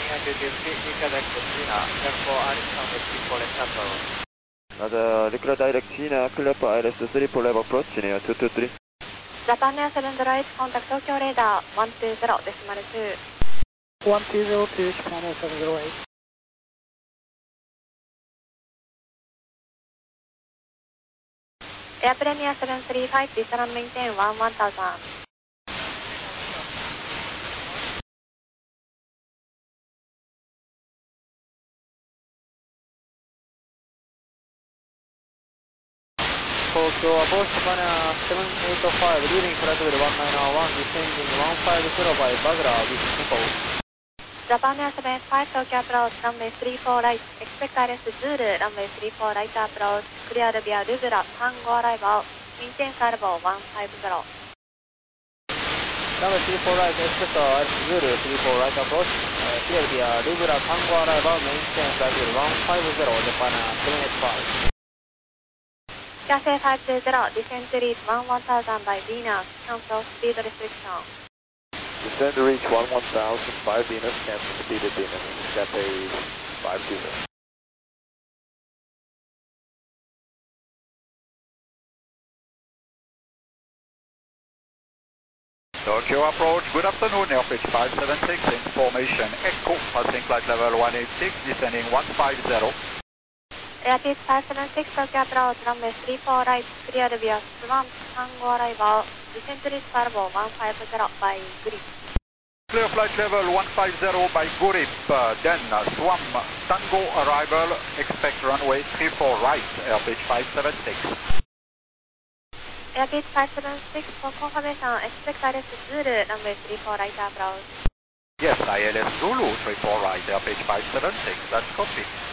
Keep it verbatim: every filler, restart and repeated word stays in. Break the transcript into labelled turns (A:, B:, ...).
A: two two three, Nika Direct China, clear for Iris runway three four left approach.
B: Roger, Nika Direct China, clear for Iris three four left approach, China two two three.
C: Japan Air seven zero eight, contact Tokyo radar one two zero decimal two.
D: one two zero two, Japan Air seven zero eight.
C: Airplane Air seven three five, descend and maintain one one thousand.
A: Tokyo approach Japan Air seven eight five, leaving flight level one nine one, descending one five zero by Bagra with Nico.
C: Japan Air seven eight five, Tokyo approach, runway three four right, expect I R S Zulu, runway three four right approach, clear via Lubula, Tango arrival, maintain salvo one five zero.
A: Runway three four right, expect I R S Zulu, three four right approach, uh, clear via Lubula, Tango arrival, maintain flight level one five zero, Japan Air seven eight five.
C: Cathay five two zero, descend to reach one one thousand by Venus, cancel speed restriction.
B: Descend to reach one one thousand by Venus, cancel speed at Venus, Cathay five two zero.
E: Tokyo approach, good afternoon, Airfield five seven six, information Echo, passing flight level one eight six, descending one five zero.
C: Airfield five seven six, Tokyo approach, runway three four right, clear via Swan, Tango arrival, descend to reach salvo one five zero by Grip.
E: Clear flight level one five zero by Grip, uh, then uh, Swam, Tango arrival, expect runway three four right, Airfield five seven six.
C: Airfield five seven six, for confirmation, expect I R S Zulu, runway three four right approach.
E: Yes, I L S Zulu three four right, Airfield five seven six, that's copy.